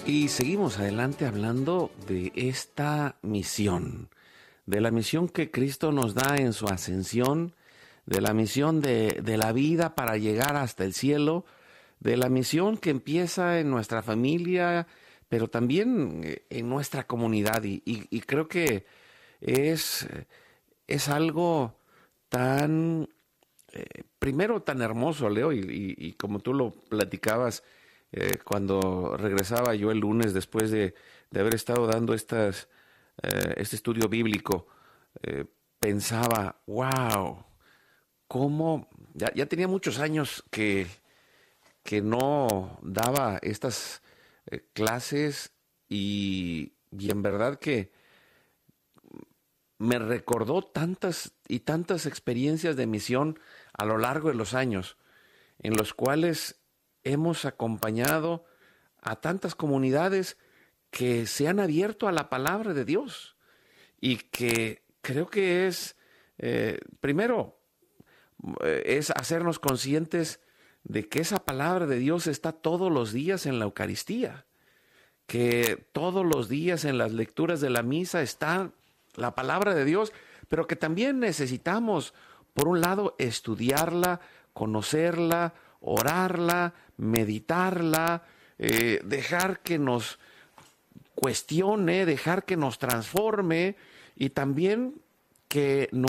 Y seguimos adelante hablando de esta misión, de la misión que Cristo nos da en su ascensión, de la misión de la vida para llegar hasta el cielo, de la misión que empieza en nuestra familia, pero también en nuestra comunidad. Y creo que es, es algo tan, primero tan hermoso, Leo, y como tú lo platicabas, cuando regresaba yo el lunes después de haber estado dando este estudio bíblico, pensaba, wow, cómo, ya tenía muchos años que no daba estas clases y en verdad que me recordó tantas y tantas experiencias de misión a lo largo de los años, en los cuales hemos acompañado a tantas comunidades que se han abierto a la palabra de Dios y que creo que es, primero, es hacernos conscientes de que esa palabra de Dios está todos los días en la Eucaristía, que todos los días en las lecturas de la misa está la palabra de Dios, pero que también necesitamos, por un lado, estudiarla, conocerla, orarla, meditarla, dejar que nos cuestione, dejar que nos transforme y también que nos